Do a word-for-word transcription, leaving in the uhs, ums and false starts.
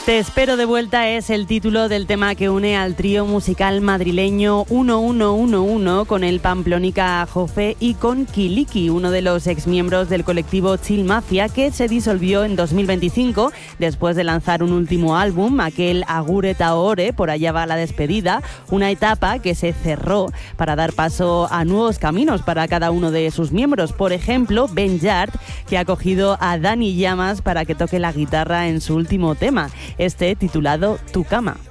Te espero de vuelta es el título del tema que une al trío musical madrileño uno uno uno uno con el pamplónica Jofe y con Kiliki, uno de los exmiembros del colectivo Chill Mafia, que se disolvió en dos mil veinticinco después de lanzar un último álbum, aquel Agure ta Ore, por allá va la despedida, una etapa que se cerró para dar paso a nuevos caminos para cada uno de sus miembros. Por ejemplo, Ben Yard, que ha cogido a Dani Llamas para que toque la guitarra en su último tema, este titulado Tu Cama.